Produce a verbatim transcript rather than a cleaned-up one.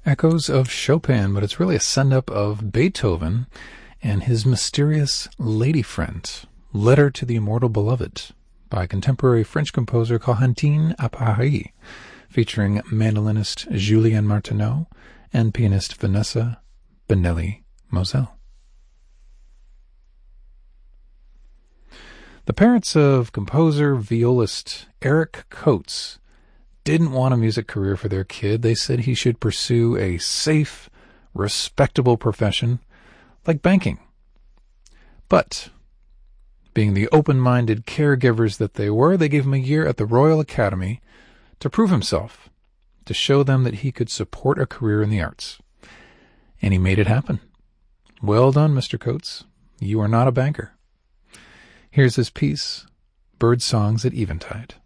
Echoes of Chopin, but it's really a send-up of Beethoven and his mysterious lady friend, Letter to the Immortal Beloved, by contemporary French composer Corentin à Paris, featuring mandolinist Julien Martineau and pianist Vanessa Benelli-Moselle. The parents of composer, violist Eric Coates didn't want a music career for their kid. They said he should pursue a safe, respectable profession like banking. But, being the open-minded caregivers that they were, they gave him a year at the Royal Academy to prove himself, to show them that he could support a career in the arts. And he made it happen. Well done, Mister Coates. You are not a banker. Here's his piece, Bird Songs at Eventide.